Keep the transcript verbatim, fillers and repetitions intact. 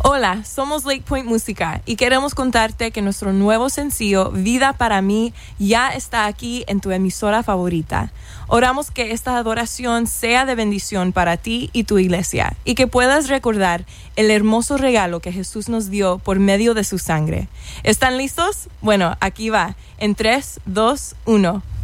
Hola, somos Lake Point Música y queremos contarte que nuestro nuevo sencillo, Vida para mí, ya está aquí en tu emisora favorita. Oramos que esta adoración sea de bendición para ti y tu iglesia y que puedas recordar el hermoso regalo que Jesús nos dio por medio de su sangre. ¿Están listos? Bueno, aquí va. En tres, dos, uno.